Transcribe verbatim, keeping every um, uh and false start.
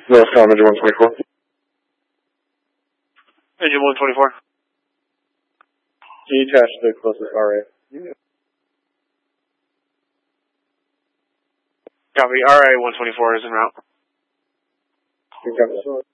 North Town, engine one twenty-four. Engine one twenty-four. Detach the closest R A. Copy. R A one twenty-four is en route. Copy.